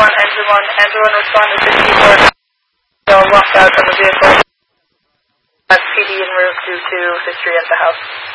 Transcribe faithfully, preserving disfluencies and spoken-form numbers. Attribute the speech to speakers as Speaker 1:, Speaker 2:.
Speaker 1: one, engine one, engine one responded to sixty-four. They all walked out of the vehicle. P D en route due to history at the house.